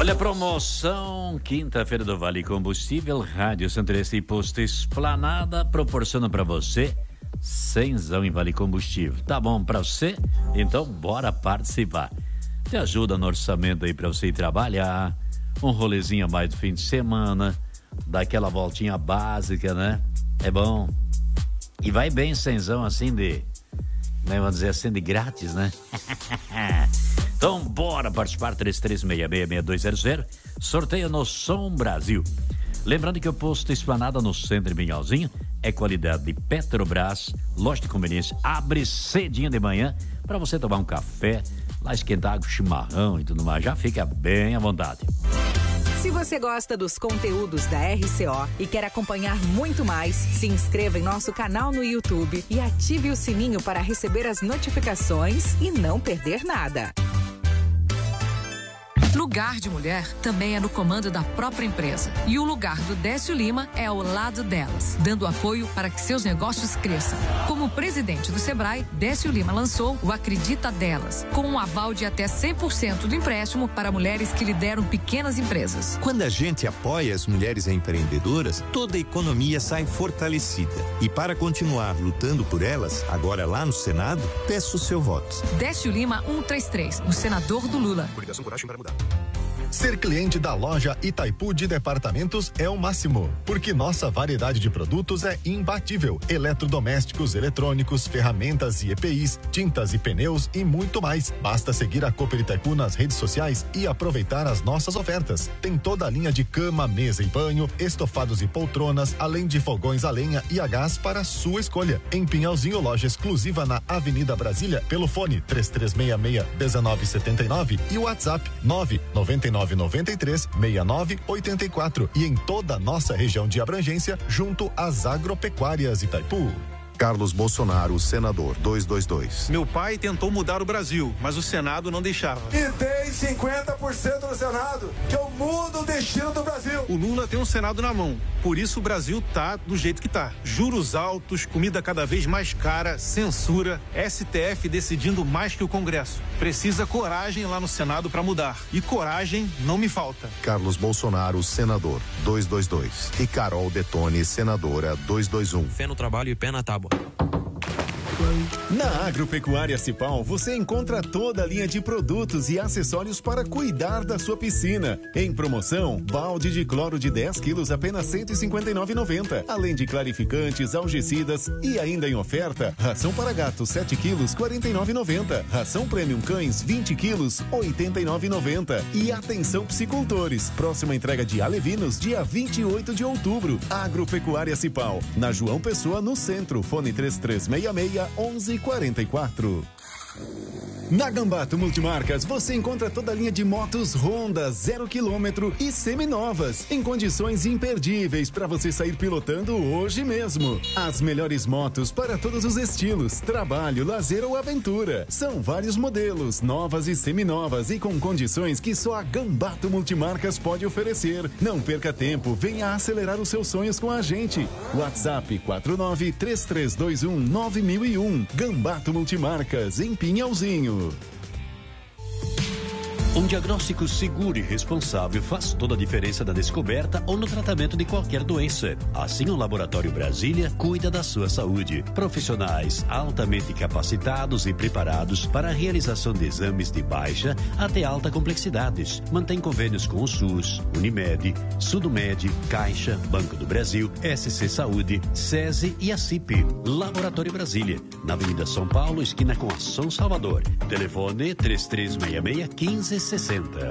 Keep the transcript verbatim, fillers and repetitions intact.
Olha a promoção, quinta-feira do Vale Combustível, Rádio Santarém e Posto Esplanada, proporciona para você cenzão em Vale Combustível. Tá bom para você? Então bora participar. Te ajuda no orçamento aí para você ir trabalhar, um rolezinho a mais do fim de semana, dá aquela voltinha básica, né? É bom. E vai bem cenzão assim de, né, vamos dizer assim, de grátis, né? Então bora participar, três três seis seis, seis dois zero zero, sorteio no Som Brasil. Lembrando que o posto Esplanada no centro de Minhalzinho é qualidade de Petrobras, loja de conveniência, abre cedinho de manhã para você tomar um café, lá esquentar água, chimarrão e tudo mais, já fica bem à vontade. Se você gosta dos conteúdos da R C O e quer acompanhar muito mais, se inscreva em nosso canal no YouTube e ative o sininho para receber as notificações e não perder nada. Lugar de Mulher também é no comando da própria empresa. E o lugar do Décio Lima é ao lado delas, dando apoio para que seus negócios cresçam. Como presidente do Sebrae, Décio Lima lançou o Acredita Delas, com um aval de até cem por cento do empréstimo para mulheres que lideram pequenas empresas. Quando a gente apoia as mulheres empreendedoras, toda a economia sai fortalecida. E para continuar lutando por elas, agora lá no Senado, peço o seu voto. Décio Lima cento e trinta e três, o senador do Lula. Coligação Coragem para Mudar. Ser cliente da loja Itaipu de Departamentos é o máximo, porque nossa variedade de produtos é imbatível. Eletrodomésticos, eletrônicos, ferramentas e E P Is, tintas e pneus e muito mais. Basta seguir a Cooper Itaipu nas redes sociais e aproveitar as nossas ofertas. Tem toda a linha de cama, mesa e banho, estofados e poltronas, além de fogões a lenha e a gás para a sua escolha. Em Pinhalzinho, loja exclusiva na Avenida Brasília, pelo fone três três seis seis, um nove sete nove e o WhatsApp nove nove nove nove três seis nove oito quatro e em toda a nossa região de abrangência, junto às agropecuárias Itaipu. Carlos Bolsonaro, senador, duzentos e vinte e dois. Meu pai tentou mudar o Brasil, mas o Senado não deixava. E tem cinquenta por cento no Senado, que eu mudo o destino do Brasil. O Lula tem um Senado na mão, por isso o Brasil tá do jeito que tá. Juros altos, comida cada vez mais cara, censura, S T F decidindo mais que o Congresso. Precisa coragem lá no Senado para mudar. E coragem não me falta. Carlos Bolsonaro, senador, duzentos e vinte e dois. E Carol Detone, senadora, duzentos e vinte e um. Fé no trabalho e pé na tábua. Na Agropecuária Cipal, você encontra toda a linha de produtos e acessórios para cuidar da sua piscina. Em promoção, balde de cloro de dez quilos, apenas cento e cinquenta e nove reais e noventa centavos. Além de clarificantes, algicidas e ainda em oferta, ração para gatos sete quilos, quarenta e nove reais e noventa centavos. Ração Premium Cães vinte quilos, oitenta e nove reais e noventa centavos. E atenção psicultores, próxima entrega de alevinos, dia vinte e oito de outubro. Agropecuária Cipal, na João Pessoa, no centro. Fone três três seis seis, onze quarenta e quatro. Na Gambato Multimarcas, você encontra toda a linha de motos Honda, zero quilômetro e seminovas, em condições imperdíveis para você sair pilotando hoje mesmo. As melhores motos para todos os estilos, trabalho, lazer ou aventura. São vários modelos, novas e seminovas e com condições que só a Gambato Multimarcas pode oferecer. Não perca tempo, venha acelerar os seus sonhos com a gente. WhatsApp quatro nove três três dois um nove mil e um. Gambato Multimarcas, em Pinhalzinho. Um diagnóstico seguro e responsável faz toda a diferença na descoberta ou no tratamento de qualquer doença. Assim, o Laboratório Brasília cuida da sua saúde. Profissionais altamente capacitados e preparados para a realização de exames de baixa até alta complexidade. Mantém convênios com o SUS, Unimed, Sudomed, Caixa, Banco do Brasil, S C Saúde, SESI e a C I P. Laboratório Brasília, na Avenida São Paulo, esquina com a São Salvador. Telefone três três seis seis, um cinco sessenta.